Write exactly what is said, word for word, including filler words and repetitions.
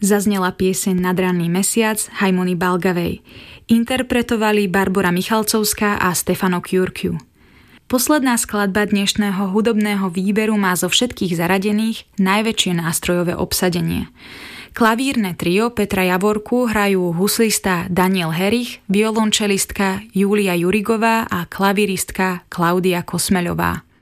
Zaznela pieseň Nad ranný mesiac Hajmony Balgavej. Interpretovali Barbora Michalcovská a Stefano Kjurkju. Posledná skladba dnešného hudobného výberu má zo všetkých zaradených najväčšie nástrojové obsadenie. Klavírne trio Petra Javorku hrajú huslista Daniel Herich, violončelistka Julia Jurigová a klavíristka Klaudia Kosmeľová.